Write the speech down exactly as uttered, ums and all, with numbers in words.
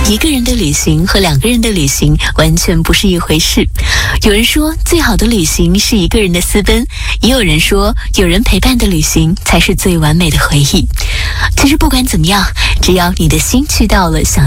一个人的旅行和两个人的旅行完全不是一回事。有人说最好的旅行是一个人的私奔，也有人说有人陪伴的旅行才是最完美的回忆。其实不管怎么样，只要你的心去到了想